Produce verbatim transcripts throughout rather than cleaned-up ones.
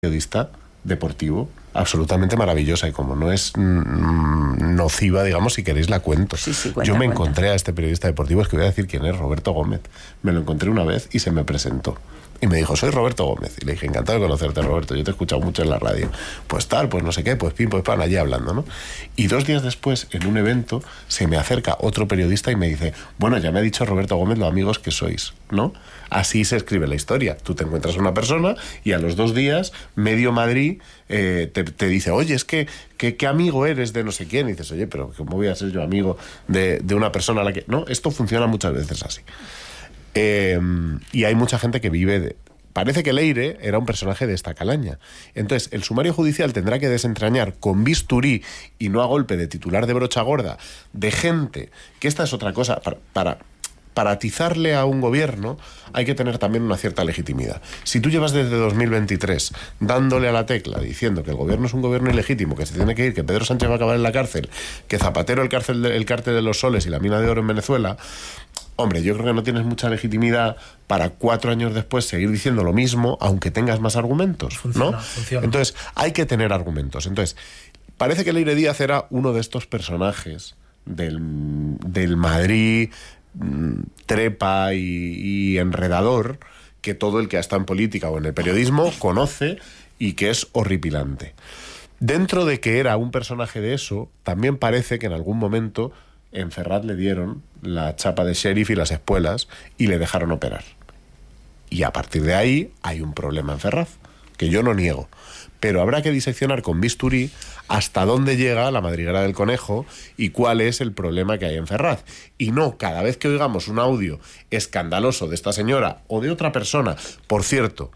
periodista deportivo absolutamente maravillosa, y como no es mmm, nociva, digamos, si queréis la cuento. Sí, sí, cuenta, Yo me cuenta. encontré a este periodista deportivo, es que voy a decir quién es, Roberto Gómez. Me lo encontré una vez y se me presentó. Y me dijo, soy Roberto Gómez. Y le dije, encantado de conocerte, Roberto, yo te he escuchado mucho en la radio. Pues tal, pues no sé qué, pues pim, pues pan, allí hablando, ¿no? Y dos días después, en un evento, se me acerca otro periodista y me dice, bueno, ya me ha dicho Roberto Gómez lo amigos que sois, ¿no? Así se escribe la historia. Tú te encuentras a una persona y a los dos días, medio Madrid eh, te, te dice, oye, es que, que qué amigo eres de no sé quién. Y dices, oye, pero ¿cómo voy a ser yo amigo de, de una persona a la que...? No, esto funciona muchas veces así. Eh, y hay mucha gente que vive de... Parece que Leire era un personaje de esta calaña. Entonces, el sumario judicial tendrá que desentrañar con bisturí y no a golpe de titular de brocha gorda de gente, que esta es otra cosa, para, para, para atizarle a un gobierno hay que tener también una cierta legitimidad. Si tú llevas desde dos mil veintitrés dándole a la tecla, diciendo que el gobierno es un gobierno ilegítimo, que se tiene que ir, que Pedro Sánchez va a acabar en la cárcel, que Zapatero el, cárcel de, el cártel de los soles y la mina de oro en Venezuela... Hombre, yo creo que no tienes mucha legitimidad para cuatro años después seguir diciendo lo mismo, aunque tengas más argumentos, funciona, ¿no? Funciona. Entonces, hay que tener argumentos. Entonces, parece que Leire Díaz era uno de estos personajes del, del Madrid mmm, trepa y, y enredador que todo el que está en política o en el periodismo conoce y que es horripilante. Dentro de que era un personaje de eso, también parece que en algún momento... En Ferraz le dieron la chapa de sheriff y las espuelas y le dejaron operar. Y a partir de ahí hay un problema en Ferraz, que yo no niego. Pero habrá que diseccionar con bisturí hasta dónde llega la madriguera del conejo y cuál es el problema que hay en Ferraz. Y no cada vez que oigamos un audio escandaloso de esta señora o de otra persona, por cierto,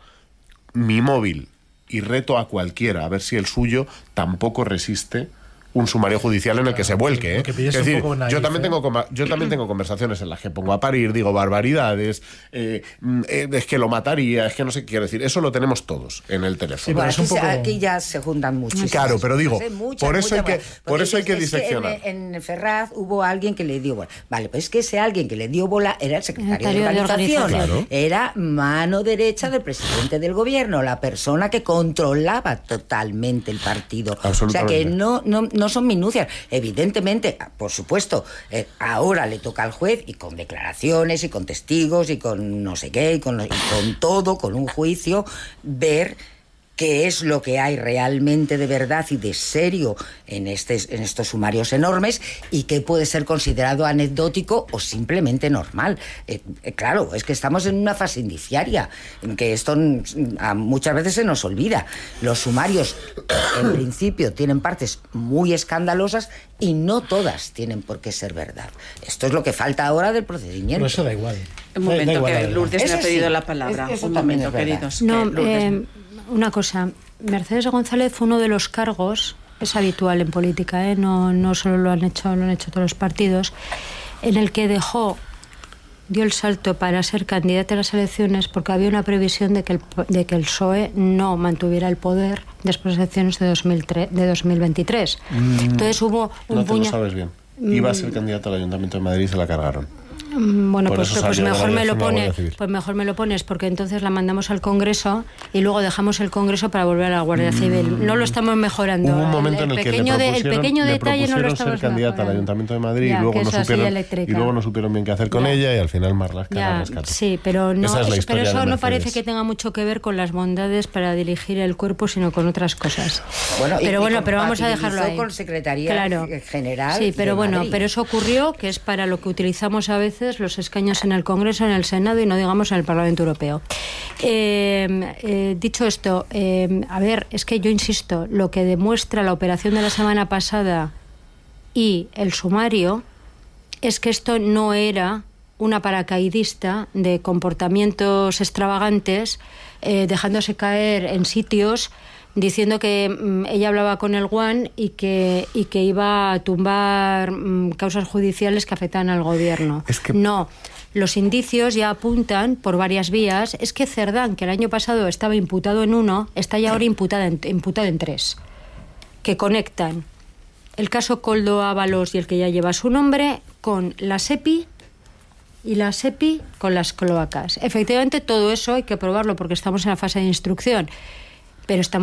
mi móvil, y reto a cualquiera a ver si el suyo tampoco resiste un sumario judicial en el que se vuelque, ¿eh? Que es decir, naif, yo también ¿eh? tengo yo también tengo conversaciones en las que pongo a parir, digo barbaridades, eh, eh, es que lo mataría, es que no sé qué quiero decir. Eso lo tenemos todos en el teléfono. Sí, bueno, aquí, poco... aquí ya se juntan muchos. Claro, pero digo, muchas, por eso muchas, hay que, por eso hay que diseccionar. Que en, en Ferraz hubo alguien que le dio bola. Vale, pues es que ese alguien que le dio bola era el secretario de organización. Claro. Era mano derecha del presidente del gobierno, la persona que controlaba totalmente el partido. O sea que no, no, no No son minucias. Evidentemente, por supuesto, eh, ahora le toca al juez, y con declaraciones y con testigos y con no sé qué y con, y con todo, con un juicio, ver qué es lo que hay realmente de verdad y de serio en, este, en estos sumarios enormes, y qué puede ser considerado anecdótico o simplemente normal. Eh, eh, claro, es que estamos en una fase indiciaria, en que esto a, muchas veces se nos olvida. Los sumarios, en principio, tienen partes muy escandalosas y no todas tienen por qué ser verdad. Esto es lo que falta ahora del procedimiento. Pero eso da igual. Un momento, da igual, que Lourdes me ha pedido sí, la palabra. Es, Un momento, queridos. No, eh, una cosa. Mercedes González fue uno de los cargos, es habitual en política, ¿eh? no, no solo lo han hecho, lo han hecho todos los partidos, en el que dejó, dio el salto para ser candidata a las elecciones porque había una previsión de que el, de que el P S O E no mantuviera el poder después de las elecciones de, dos mil tres, de dos mil veintitrés. Mm, Entonces hubo un no te puña... lo sabes bien. Iba a ser candidato al Ayuntamiento de Madrid y se la cargaron. Bueno, Por pues, pues mejor me lo pone, pues mejor me lo pones, porque entonces la mandamos al Congreso y luego dejamos el Congreso para volver a la Guardia Civil. No lo estamos mejorando. Hubo un momento el, el en el pequeño que le de, el pequeño detalle no lo estamos ser candidata al Ayuntamiento de Madrid, ya, y, luego no supieron, y luego no supieron bien qué hacer con ya. ella, y al final Marlaska la rescató. Sí, pero no, es pero eso no parece que tenga mucho que ver con las bondades para dirigir el cuerpo, sino con otras cosas. Bueno, pero y, bueno, y pero vamos a dejarlo ahí. Con Secretaría claro. General. Sí, pero bueno, Madrid. pero eso ocurrió, que es para lo que utilizamos a veces los escaños en el Congreso, en el Senado y no digamos en el Parlamento Europeo. Eh, eh, dicho esto, eh, a ver, es que yo insisto, lo que demuestra la operación de la semana pasada y el sumario es que esto no era una paracaidista de comportamientos extravagantes, eh, dejándose caer en sitios, diciendo que mmm, ella hablaba con el Guan y que, y que iba a tumbar mmm, causas judiciales que afectan al gobierno. Es que... No. Los indicios ya apuntan por varias vías. Es que Cerdán, que el año pasado estaba imputado en uno, está ya ahora imputado en, imputado en tres, que conectan el caso Koldo Ábalos y el que ya lleva su nombre con la SEPI y la SEPI con las cloacas. Efectivamente, todo eso hay que probarlo porque estamos en la fase de instrucción, pero estamos